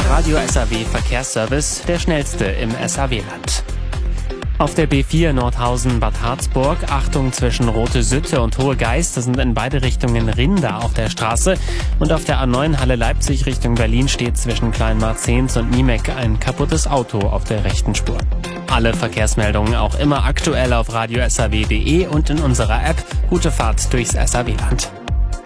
Radio SAW Verkehrsservice, der schnellste im SAW-Land. Auf der B4 Nordhausen-Bad Harzburg, Achtung zwischen Rote Sütte und Hohe Geist, das sind in beide Richtungen Rinder auf der Straße. Und auf der A9 Halle Leipzig Richtung Berlin steht zwischen Kleinmarzens und Niemek ein kaputtes Auto auf der rechten Spur. Alle Verkehrsmeldungen auch immer aktuell auf radiosaw.de und in unserer App. Gute Fahrt durchs SAW-Land.